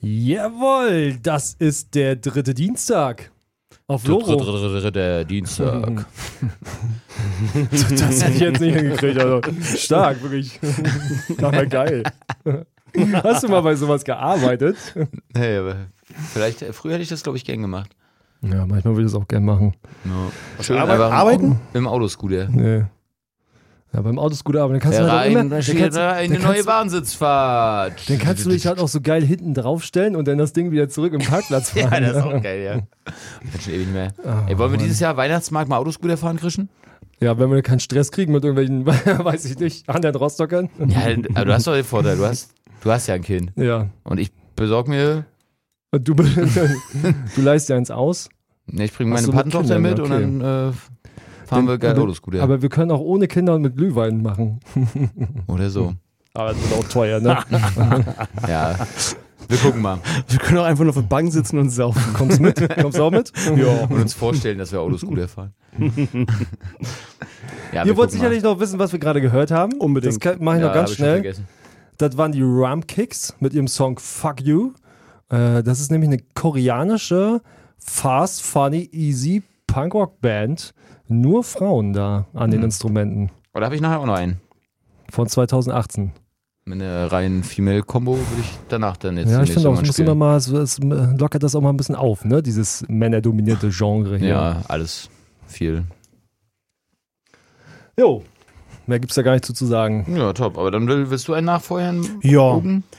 Jawohl, das ist der 3. Dienstag. Auf Loro. Der Dienstag. Das hätte ich jetzt nicht hingekriegt. Also stark, wirklich. Aber geil. Hast du mal bei sowas gearbeitet? Hey, aber vielleicht, früher hätte ich das, glaube ich, gern gemacht. Ja, manchmal würde ich das auch gern machen. No. Schön Arbeiten? Im Autoscooter. Nee. Ja, beim Autoscooter, aber dann kannst du halt auch immer, eine neue Bahnsitzfahrt. Dann kannst du dich halt auch so geil hinten draufstellen und dann das Ding wieder zurück im Parkplatz fahren. Ja, das ist auch geil, ja. Ich bin schon ewig nicht mehr. Ey, wollen wir dieses Jahr Weihnachtsmarkt mal Autoscooter fahren, Christian? Ja, wenn wir keinen Stress kriegen mit irgendwelchen, weiß ich nicht, anderen Rostockern. Ja, aber du hast doch den Vorteil, du hast ja ein Kind. Ja. Und ich besorge mir... Und du leihst dir eins aus? Ja, ich bringe meine Patentochter mit und dann fahren wir geil Autoscooter. Aber wir können auch ohne Kinder und mit Glühwein machen. Oder so. Aber das wird auch teuer, ne? Ja, wir gucken mal. Wir können auch einfach nur auf der Bank sitzen und saufen. Kommst du mit? Kommst du auch mit? Ja. Und uns vorstellen, dass wir Autoscooter fahren. Ja, Ihr wollt sicherlich noch wissen, was wir gerade gehört haben. Unbedingt. Das mache ich noch ganz schnell. Vergessen. Das waren die Rumkicks mit ihrem Song Fuck You. Das ist nämlich eine koreanische Fast, Funny, Easy Punkrock-Band. Nur Frauen da an den Instrumenten. Oder habe ich nachher auch noch einen? Von 2018. Mit einer reinen Female-Combo würde ich danach dann jetzt Ja, ich finde auch, Mal es muss immer mal, es lockert das auch mal ein bisschen auf, ne? Dieses männerdominierte Genre hier. Ja, alles viel. Jo, mehr gibt's da gar nicht zu sagen. Ja, top. Aber dann willst du einen nachfeuern? Ja. Oben?